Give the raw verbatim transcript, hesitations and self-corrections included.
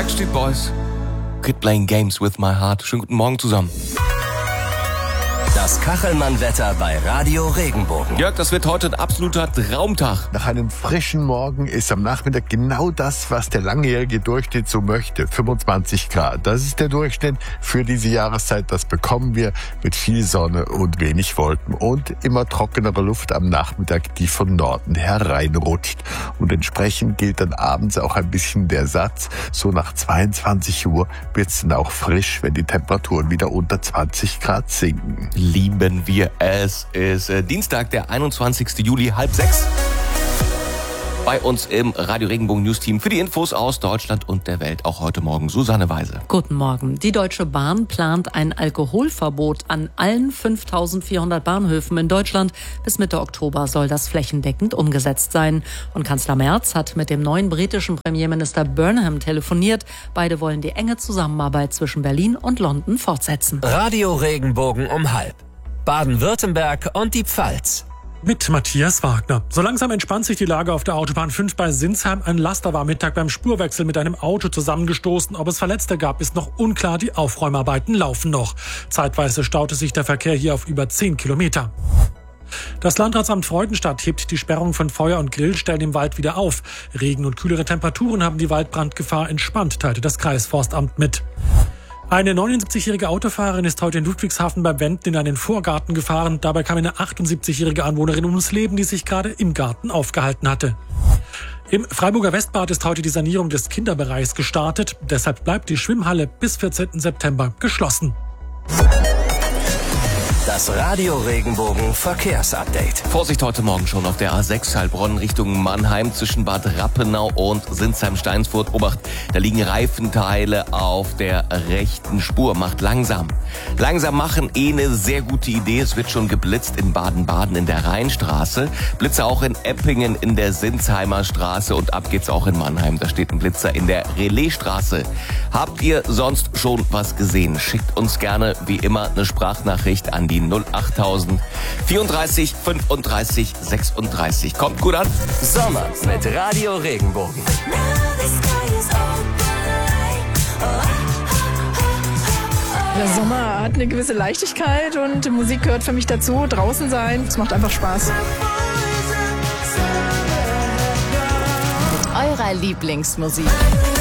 Backstreet Boys. Quit playing games with my heart. Schönen guten Morgen zusammen. Das Kachelmann-Wetter bei Radio Regenbogen. Jörg, das wird heute ein absoluter Traumtag. Nach einem frischen Morgen ist am Nachmittag genau das, was der langjährige Durchschnitt so möchte. fünfundzwanzig Grad. Das ist der Durchschnitt für diese Jahreszeit. Das bekommen wir mit viel Sonne und wenig Wolken und immer trockenere Luft am Nachmittag, die von Norden hereinrutscht. Und entsprechend gilt dann abends auch ein bisschen der Satz, so nach zweiundzwanzig Uhr wird es dann auch frisch, wenn die Temperaturen wieder unter zwanzig Grad sinken. Lieben wir es. Es ist äh, Dienstag, der einundzwanzigsten Juli, halb sechs. Bei uns im Radio Regenbogen News Team für die Infos aus Deutschland und der Welt. Auch heute Morgen Susanne Weise. Guten Morgen. Die Deutsche Bahn plant ein Alkoholverbot an allen fünftausendvierhundert Bahnhöfen in Deutschland. Bis Mitte Oktober soll das flächendeckend umgesetzt sein. Und Kanzler Merz hat mit dem neuen britischen Premierminister Burnham telefoniert. Beide wollen die enge Zusammenarbeit zwischen Berlin und London fortsetzen. Radio Regenbogen um halb. Baden-Württemberg und die Pfalz. Mit Matthias Wagner. So langsam entspannt sich die Lage auf der Autobahn fünf bei Sinsheim. Ein Laster war am Mittag beim Spurwechsel mit einem Auto zusammengestoßen. Ob es Verletzte gab, ist noch unklar. Die Aufräumarbeiten laufen noch. Zeitweise staute sich der Verkehr hier auf über zehn Kilometer. Das Landratsamt Freudenstadt hebt die Sperrung von Feuer- und Grillstellen im Wald wieder auf. Regen und kühlere Temperaturen haben die Waldbrandgefahr entspannt, teilte das Kreisforstamt mit. Eine neunundsiebzigjährige Autofahrerin ist heute in Ludwigshafen bei Wenden in einen Vorgarten gefahren. Dabei kam eine achtundsiebzigjährige Anwohnerin ums Leben, die sich gerade im Garten aufgehalten hatte. Im Freiburger Westbad ist heute die Sanierung des Kinderbereichs gestartet. Deshalb bleibt die Schwimmhalle bis vierzehnten September geschlossen. Das Radio Regenbogen Verkehrsupdate. Vorsicht heute Morgen schon auf der A sechs Heilbronn Richtung Mannheim zwischen Bad Rappenau und Sinsheim-Steinsfurt. Obacht, da liegen Reifenteile auf der rechten Spur. Macht langsam. Langsam machen, eh eine sehr gute Idee. Es wird schon geblitzt in Baden-Baden in der Rheinstraße. Blitzer auch in Eppingen in der Sinsheimer Straße und ab geht's auch in Mannheim. Da steht ein Blitzer in der Relaisstraße. Habt ihr sonst schon was gesehen? Schickt uns gerne wie immer eine Sprachnachricht an die null achttausend vierunddreißig fünfunddreißig sechsunddreißig. Kommt gut an. Sommer mit Radio Regenbogen. Der Sommer hat eine gewisse Leichtigkeit und Musik gehört für mich dazu. Draußen sein, es macht einfach Spaß. Mit eurer Lieblingsmusik.